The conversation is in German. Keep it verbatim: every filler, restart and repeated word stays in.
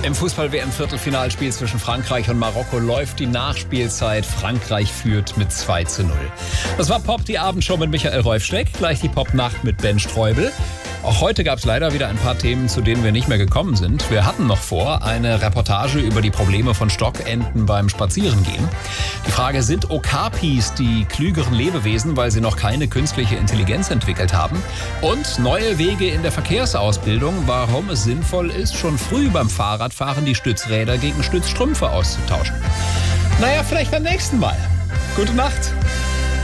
Im Fußball-W M-Viertelfinalspiel zwischen Frankreich und Marokko läuft die Nachspielzeit. Frankreich führt mit zwei zu null. Das war Pop, die Abendshow mit Michael Rolfsteck. Gleich die Pop-Nacht mit Ben Streubel. Auch heute gab es leider wieder ein paar Themen, zu denen wir nicht mehr gekommen sind. Wir hatten noch vor, eine Reportage über die Probleme von Stockenten beim Spazierengehen. Die Frage, sind Okapis die klügeren Lebewesen, weil sie noch keine künstliche Intelligenz entwickelt haben? Und neue Wege in der Verkehrsausbildung, warum es sinnvoll ist, schon früh beim Fahrradfahren die Stützräder gegen Stützstrümpfe auszutauschen. Naja, vielleicht beim nächsten Mal. Gute Nacht.